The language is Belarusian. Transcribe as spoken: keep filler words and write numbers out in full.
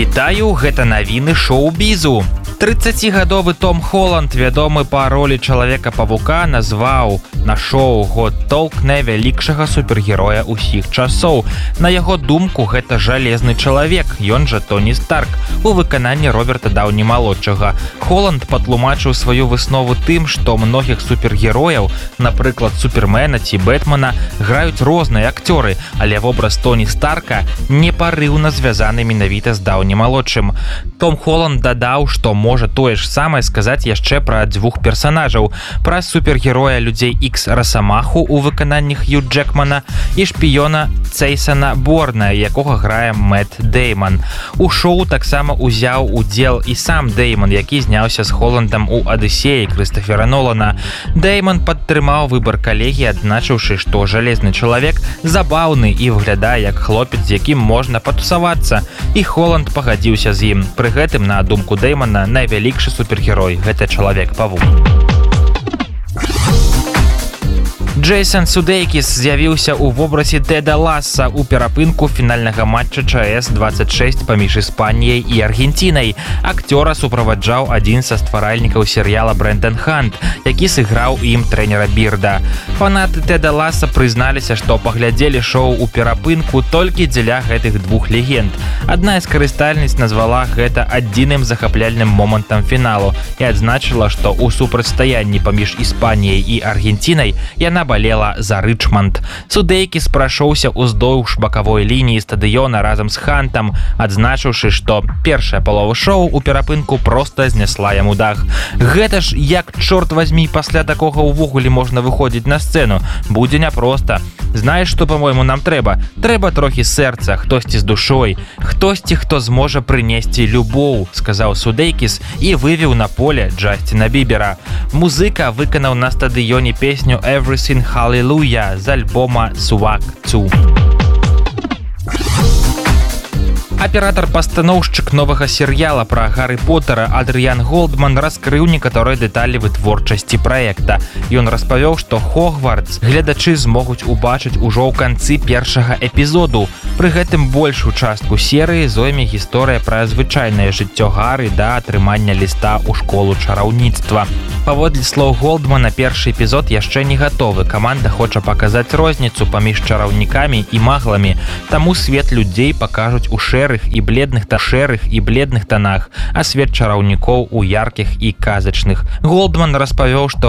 Вітаю, гэта навіны шоу-бізу. трыццацігадовы Том Холланд, вядомы па ролі Чалавека-павука, назваў на шоу «Год толк» найвялікшага супергероя ўсіх часоў. На яго думку, гэта жалезны чалавек, ён жа Тоні Старк, у выкананні Роберта Даўні-малодшага. Холланд патлумачыў сваю выснову тым, што многіх супергерояў, напрыклад, Супермена ці Бэтмена, граюць розныя акцёры, але вобраз Тоні Старка непарыўна звязаны менавіта з Даўні-малодшым. Том Холланд дадаў, што можа тое ж самае сказаць яшчэ пра дзвюх персанажаў, пра супергероя Людзей Ікс Расамаху ў выкананні Хью Джэкмана і шпіёна Цейсана Борна, якога грае Мэтт Дэйман. У шоу таксама узяў удзел і сам Дэйман, які зняўся з Холландам у «Адысеі» Крыстафера Нолана. Дэйман падтрымаў выбар калегі, адзначыўшы, што жалезны чалавек забаўны і выглядае як хлопец, з якім можна патусавацца. І Холланд пагадзіўся з ім. Пры гэтым, на думку Дэймана, найвялікшы супергерой – гэта Чалавек-павук. Джейсон Судейкіс з'явіўся ў вобразе Теда Ласса ў перапынку фінальнага матча ЧС двадцать шесть паміж Іспаніяй і Аргенцінай. Акцёра суправаджаў адзін са стваральнікаў серыяла Брэндэн Хант, які сыграў ім трэнера Бірда. Фанаты Теда Ласса прызналіся, што паглядзелі шоу ў перапынку толькі дзеля гэтых двух легенд. Адна з карыстальніц назвала гэта адзіным захапляльным момантам фіналу і адзначыла, што ў супрацьстаянні паміж Іспаніяй і Аргенцінай яна балела за Рычмонд. Судейкіс прайшоўся ўздоўж бакавой лініі стадыёна разам з Хантам, адзначыўшы, што першая палова шоу ў перапынку проста знесла яму дах. Гэта ж як, чорт вазьмі, пасля такога ўвогуле можна выходзіць на сцэну? Будзе няпроста. Знаеш, што, па-мойму, нам трэба? Трэба трохі сэрца, хтосьці з душой, хтосьці, хто зможа прынесці любоў, сказаў Судейкіс і вывеў на поле Джасціна Бібера. Музыка выканаў на стадыёне песню «Everything Hallelujah» з альбома «Свак Цу». Аператар-пастаноўшчык новага серыяла пра Гарры Поттера Адрыян Голдман раскрыў некаторыя дэталі вытворчасці праекта. Ён распавёў, што Хогвартс гледачы змогуць убачыць ужо ў канцы першага эпізоду. Пры гэтым большую частку серыі зойме гісторыя пра звычайнае жыццё Гары да атрымання ліста ў школу чараўніцтва. Паводле слоў Голдмана, першы эпізод яшчэ не гатовы. Каманда хоча паказаць розніцу паміж чараўнікамі і магламі, таму свет людзей пакажуць у шэрых і бледных та шэрых і бледных танах, а свет чараўнікоў у яркіх і казачных. Голдман распавёў, што